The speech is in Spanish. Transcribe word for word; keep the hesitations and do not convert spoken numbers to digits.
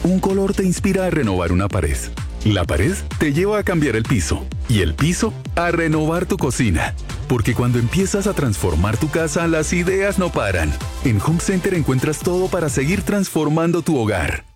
Un color te inspira a renovar una pared. La pared te lleva a cambiar el piso. Y el piso a renovar tu cocina. Porque cuando empiezas a transformar tu casa, las ideas no paran. En Home Center encuentras todo para seguir transformando tu hogar.